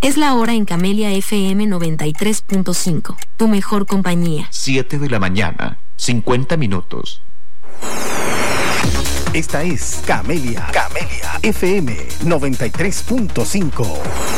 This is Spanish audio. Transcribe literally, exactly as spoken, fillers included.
Es la hora en Camelia F M noventa y tres punto cinco, tu mejor compañía. siete de la mañana, cincuenta minutos. Esta es Camelia, Camelia F M noventa y tres punto cinco.